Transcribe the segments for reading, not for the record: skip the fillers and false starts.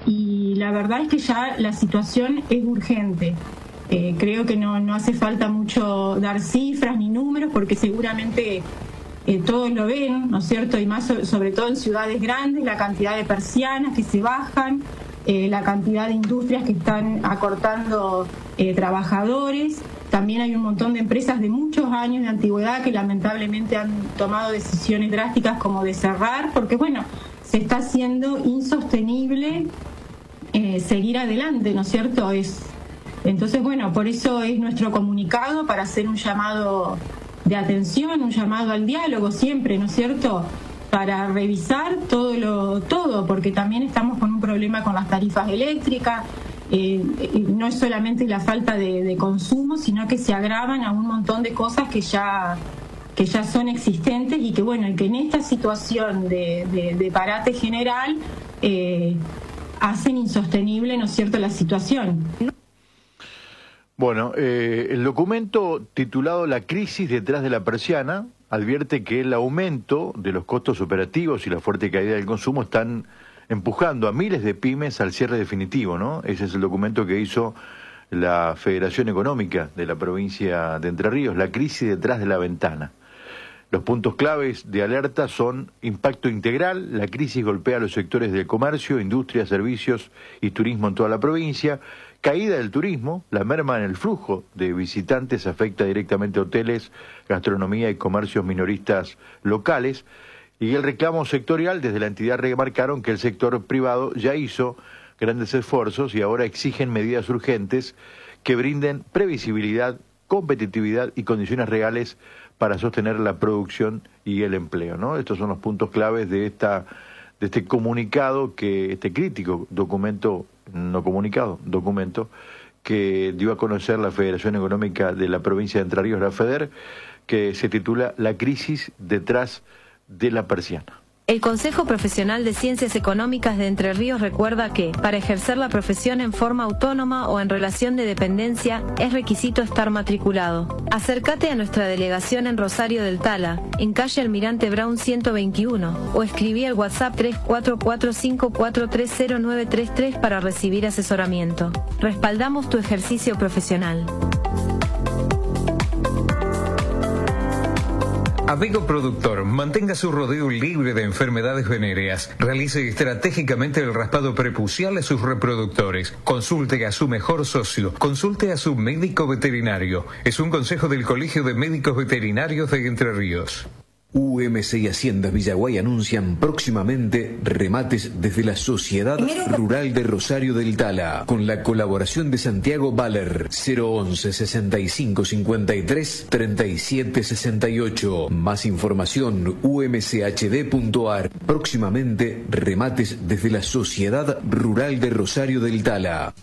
y la verdad es que ya la situación es urgente. Creo que no hace falta mucho dar cifras ni números, porque seguramente todos lo ven, ¿no es cierto? Y más sobre todo en ciudades grandes, la cantidad de persianas que se bajan, la cantidad de industrias que están acortando trabajadores. También hay un montón de empresas de muchos años de antigüedad que lamentablemente han tomado decisiones drásticas como de cerrar, porque bueno, se está haciendo insostenible seguir adelante, ¿no es cierto? Entonces, bueno, por eso es nuestro comunicado, para hacer un llamado de atención, un llamado al diálogo siempre, ¿no es cierto?, para revisar todo, porque también estamos con un problema con las tarifas eléctricas. No es solamente la falta de consumo, sino que se agravan a un montón de cosas que ya son existentes, y que bueno, y que en esta situación de parate general hacen insostenible, ¿no es cierto?, la situación. Bueno, el documento titulado La crisis detrás de la persiana advierte que el aumento de los costos operativos y la fuerte caída del consumo están empujando a miles de pymes al cierre definitivo, ¿no? Ese es el documento que hizo la Federación Económica de la provincia de Entre Ríos, La crisis detrás de la ventana. Los puntos claves de alerta son impacto integral, la crisis golpea a los sectores del comercio, industria, servicios y turismo en toda la provincia, caída del turismo, la merma en el flujo de visitantes afecta directamente a hoteles, gastronomía y comercios minoristas locales, y el reclamo sectorial, desde la entidad remarcaron que el sector privado ya hizo grandes esfuerzos y ahora exigen medidas urgentes que brinden previsibilidad, competitividad y condiciones reales para sostener la producción y el empleo, ¿no? Estos son los puntos claves de este comunicado, este crítico documento, no comunicado, documento que dio a conocer la Federación Económica de la provincia de Entre Ríos, la FEDER, que se titula La crisis detrás de la persiana. El Consejo Profesional de Ciencias Económicas de Entre Ríos recuerda que, para ejercer la profesión en forma autónoma o en relación de dependencia, es requisito estar matriculado. Acércate a nuestra delegación en Rosario del Tala, en calle Almirante Brown 121, o escribí al WhatsApp 3445430933 para recibir asesoramiento. Respaldamos tu ejercicio profesional. Amigo productor, mantenga su rodeo libre de enfermedades venéreas. Realice estratégicamente el raspado prepucial a sus reproductores. Consulte a su mejor socio. Consulte a su médico veterinario. Es un consejo del Colegio de Médicos Veterinarios de Entre Ríos. UMC y Haciendas Villaguay anuncian próximamente remates desde la Sociedad Rural de Rosario del Tala, con la colaboración de Santiago Baller. 011 65 53 37 68. Más información umchd.ar. Próximamente remates desde la Sociedad Rural de Rosario del Tala.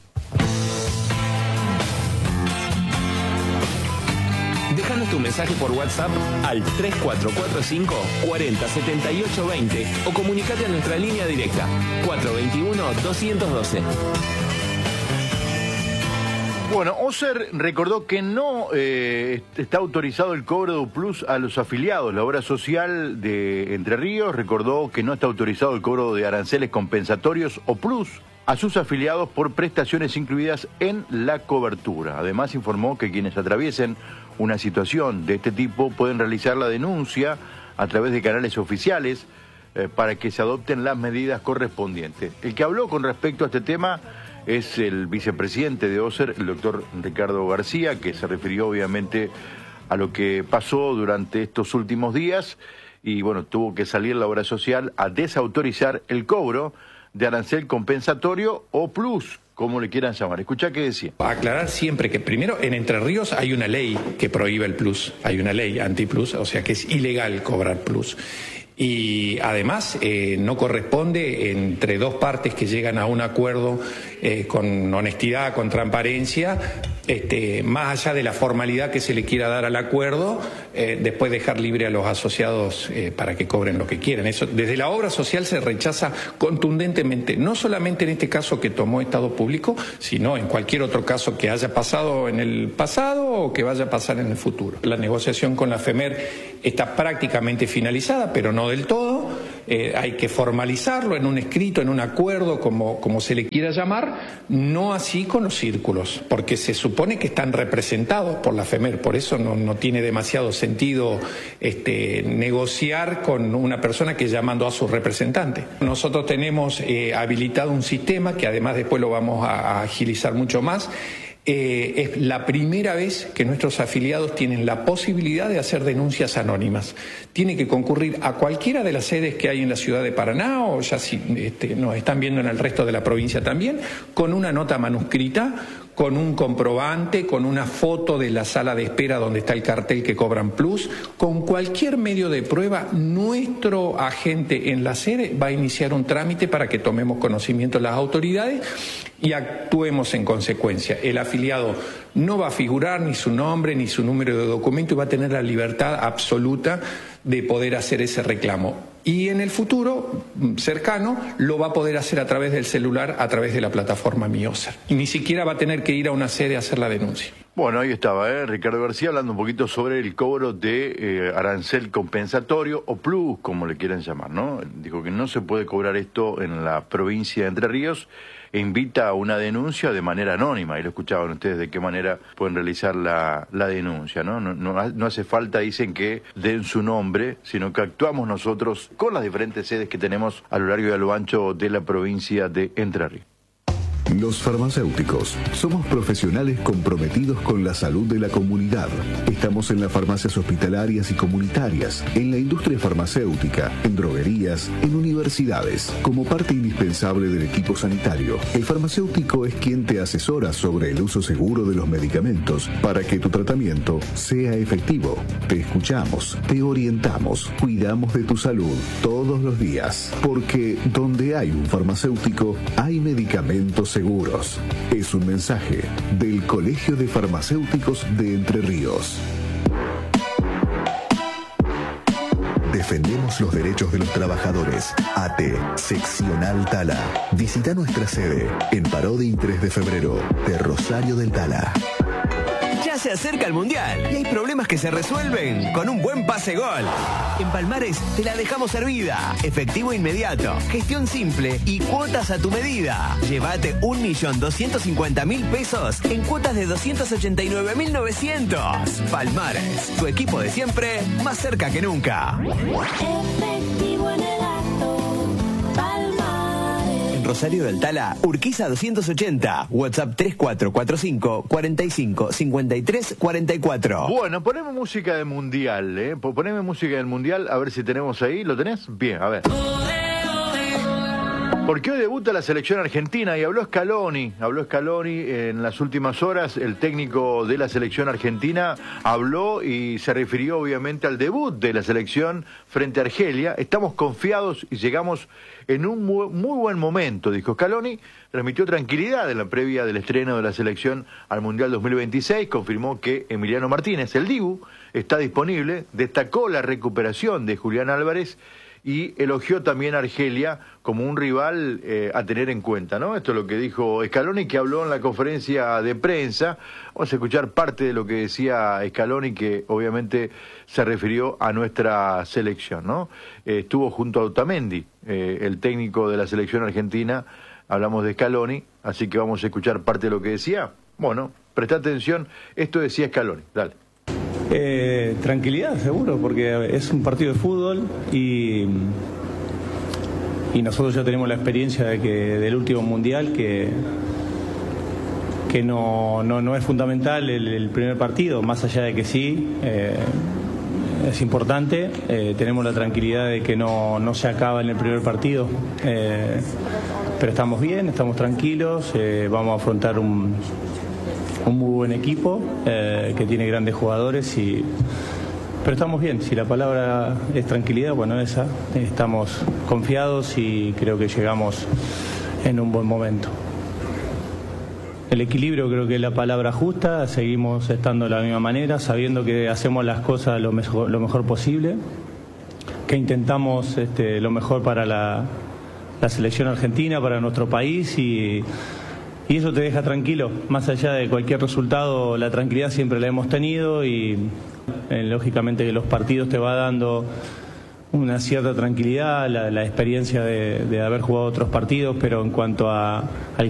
Déjanos tu mensaje por WhatsApp al 3445 40 78 20 o comunicate a nuestra línea directa 421-212. Bueno, OSER recordó que no está autorizado el cobro de UPlus a los afiliados. La obra social de Entre Ríos recordó que no está autorizado el cobro de aranceles compensatorios o plus a sus afiliados por prestaciones incluidas en la cobertura. Además informó que quienes atraviesen una situación de este tipo pueden realizar la denuncia a través de canales oficiales para que se adopten las medidas correspondientes. El que habló con respecto a este tema es el vicepresidente de OSER, el doctor Ricardo García, que se refirió obviamente a lo que pasó durante estos últimos días y bueno, tuvo que salir la obra social a desautorizar el cobro de arancel compensatorio o plus, como le quieran llamar. Escuchá qué decía. Aclarar siempre que primero en Entre Ríos hay una ley que prohíbe el plus, hay una ley anti-plus, o sea que es ilegal cobrar plus. Y además no corresponde entre dos partes que llegan a un acuerdo con honestidad, con transparencia, más allá de la formalidad que se le quiera dar al acuerdo, después dejar libre a los asociados para que cobren lo que quieran. Eso, desde la obra social se rechaza contundentemente, no solamente en este caso que tomó Estado Público, sino en cualquier otro caso que haya pasado en el pasado o que vaya a pasar en el futuro. La negociación con la FEMER está prácticamente finalizada, pero no del todo. hay que formalizarlo en un escrito, en un acuerdo, como se le quiera llamar, no así con los círculos, porque se supone que están representados por la FEMER, por eso no tiene demasiado sentido negociar con una persona que ya mandó a su representante. Nosotros tenemos habilitado un sistema que además después lo vamos a agilizar mucho más. Es la primera vez que nuestros afiliados tienen la posibilidad de hacer denuncias anónimas. Tiene que concurrir a cualquiera de las sedes que hay en la ciudad de Paraná, o ya si nos están viendo en el resto de la provincia también, con una nota manuscrita, con un comprobante, con una foto de la sala de espera donde está el cartel que cobran plus, con cualquier medio de prueba. Nuestro agente en la sede va a iniciar un trámite para que tomemos conocimiento de las autoridades y actuemos en consecuencia. El afiliado no va a figurar ni su nombre ni su número de documento y va a tener la libertad absoluta de poder hacer ese reclamo. Y en el futuro cercano lo va a poder hacer a través del celular, a través de la plataforma MiOSER. Y ni siquiera va a tener que ir a una sede a hacer la denuncia. Bueno, ahí estaba, Ricardo García hablando un poquito sobre el cobro de arancel compensatorio o plus, como le quieran llamar, ¿no? Dijo que no se puede cobrar esto en la provincia de Entre Ríos e invita a una denuncia de manera anónima. Y lo escuchaban ustedes de qué manera pueden realizar la denuncia, ¿no? No hace falta, dicen, que den su nombre, sino que actuamos nosotros con las diferentes sedes que tenemos a lo largo y a lo ancho de la provincia de Entre Ríos. Los farmacéuticos somos profesionales comprometidos con la salud de la comunidad. Estamos en las farmacias hospitalarias y comunitarias, en la industria farmacéutica, en droguerías, en universidades. Como parte indispensable del equipo sanitario, el farmacéutico es quien te asesora sobre el uso seguro de los medicamentos para que tu tratamiento sea efectivo. Te escuchamos, te orientamos, cuidamos de tu salud todos los días, porque donde hay un farmacéutico hay medicamentos seguros. Es un mensaje del Colegio de Farmacéuticos de Entre Ríos. Defendemos los derechos de los trabajadores. ATE, Seccional Tala. Visita nuestra sede en Parodi 3 de febrero de Rosario del Tala. Ya se acerca el Mundial y hay problemas que se resuelven con un buen pase gol. En Palmares te la dejamos servida. Efectivo inmediato, gestión simple y cuotas a tu medida. Llévate 1.250.000 pesos en cuotas de 289.900. Palmares, tu equipo de siempre, más cerca que nunca. Efectivo en el acto. En Rosario del Tala, Urquiza 280, WhatsApp 3445 45 53 44. Bueno, poneme música del Mundial, poneme música del Mundial, a ver si tenemos ahí, ¿lo tenés? Bien, a ver. Porque hoy debuta la selección argentina y habló Scaloni en las últimas horas. El técnico de la selección argentina habló y se refirió obviamente al debut de la selección frente a Argelia. Estamos confiados y llegamos en un muy buen momento, dijo Scaloni. Transmitió tranquilidad en la previa del estreno de la selección al Mundial 2026. Confirmó que Emiliano Martínez, el Dibu, está disponible. Destacó la recuperación de Julián Álvarez y elogió también a Argelia como un rival a tener en cuenta, ¿no? Esto es lo que dijo Scaloni, que habló en la conferencia de prensa. Vamos a escuchar parte de lo que decía Scaloni, que obviamente se refirió a nuestra selección, ¿no? Estuvo junto a Otamendi, el técnico de la selección argentina. Hablamos de Scaloni, así que vamos a escuchar parte de lo que decía. Bueno, presta atención, esto decía Scaloni, dale. Tranquilidad, seguro, porque es un partido de fútbol y nosotros ya tenemos la experiencia del último mundial que no es fundamental el primer partido, más allá de que sí, es importante. Tenemos la tranquilidad de que no se acaba en el primer partido, pero estamos bien, estamos tranquilos, vamos a afrontar un muy buen equipo que tiene grandes jugadores, pero estamos bien. Si la palabra es tranquilidad, bueno, esa, estamos confiados y creo que llegamos en un buen momento. El equilibrio creo que es la palabra justa. Seguimos estando de la misma manera, sabiendo que hacemos las cosas lo mejor posible, que intentamos lo mejor para la selección argentina, para nuestro país, y eso te deja tranquilo. Más allá de cualquier resultado, la tranquilidad siempre la hemos tenido y lógicamente que los partidos te va dando una cierta tranquilidad, la experiencia de haber jugado otros partidos, pero en cuanto al